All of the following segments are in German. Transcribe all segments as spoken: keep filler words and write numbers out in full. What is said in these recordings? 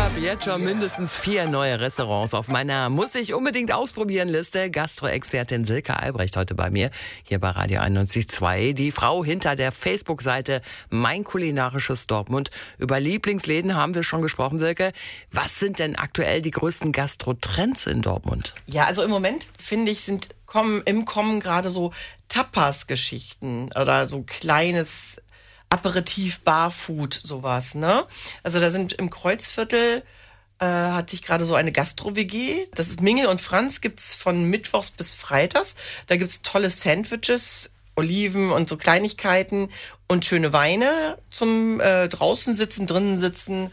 habe jetzt schon mindestens vier neue Restaurants auf meiner muss ich unbedingt ausprobieren Liste. Gastro-Expertin Silke Albrecht heute bei mir, hier bei Radio einundneunzig Komma zwei. Die Frau hinter der Facebook-Seite Mein kulinarisches Dortmund. Über Lieblingsläden haben wir schon gesprochen, Silke. Was sind denn aktuell die größten Gastro-Trends in Dortmund? Ja, also im Moment, finde ich, sind kommen, im Kommen gerade so Tapas-Geschichten oder so kleines Aperitif, Barfood, sowas, ne? Also da sind im Kreuzviertel äh, hat sich gerade so eine Gastro-W G. Das ist Mingel und Franz, gibt's von mittwochs bis freitags. Da gibt's tolle Sandwiches, Oliven und so Kleinigkeiten und schöne Weine zum äh, draußen sitzen, drinnen sitzen.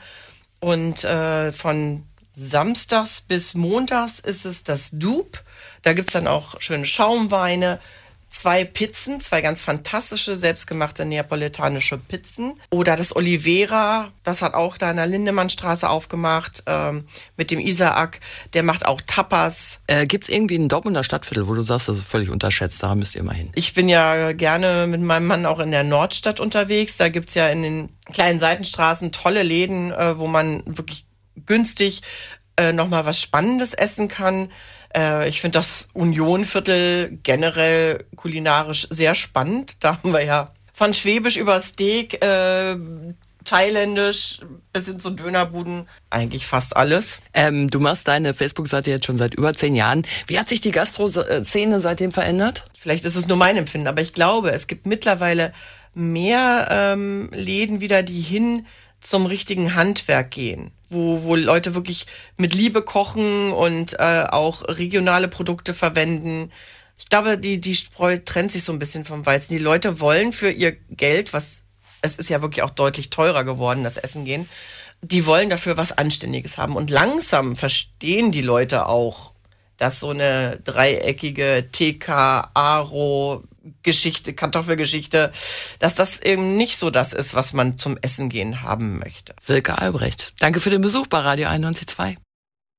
Und äh, von samstags bis montags ist es das Dupe. Da gibt's dann auch schöne Schaumweine. Zwei Pizzen, zwei ganz fantastische, selbstgemachte neapolitanische Pizzen. Oder das Olivera, das hat auch da in der Lindemannstraße aufgemacht, ähm, mit dem Isaak. Der macht auch Tapas. Äh, Gibt es irgendwie ein Dortmunder Stadtviertel, wo du sagst, das ist völlig unterschätzt, da müsst ihr mal hin? Ich bin ja gerne mit meinem Mann auch in der Nordstadt unterwegs. Da gibt's ja in den kleinen Seitenstraßen tolle Läden, äh, wo man wirklich günstig äh, nochmal was Spannendes essen kann. Ich finde das Unionviertel generell kulinarisch sehr spannend. Da haben wir ja von Schwäbisch über Steak, äh, thailändisch bis hin zu Dönerbuden, eigentlich fast alles. Ähm, du machst deine Facebook-Seite jetzt schon seit über zehn Jahren. Wie hat sich die Gastro-Szene seitdem verändert? Vielleicht ist es nur mein Empfinden, aber ich glaube, es gibt mittlerweile mehr ähm, Läden wieder, die hin zum richtigen Handwerk gehen. Wo, wo Leute wirklich mit Liebe kochen und äh, auch regionale Produkte verwenden. Ich glaube, die, die Spreu trennt sich so ein bisschen vom Weizen. Die Leute wollen für ihr Geld, was, es ist ja wirklich auch deutlich teurer geworden, das Essen gehen, die wollen dafür was Anständiges haben. Und langsam verstehen die Leute auch, dass so eine dreieckige T K, Aro, Geschichte, Kartoffelgeschichte, dass das eben nicht so das ist, was man zum Essen gehen haben möchte. Silke Albrecht, danke für den Besuch bei Radio einundneunzig Komma zwei.